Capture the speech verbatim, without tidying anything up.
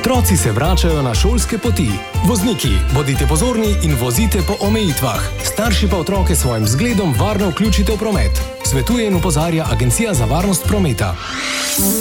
Otroci se vračajo na šolske poti. Vozniki, bodite pozorni in vozite po omejitvah. Starši pa otroke s svojim zgledom varno vključite v promet. Svetuje in opozarja Agencija za varnost prometa.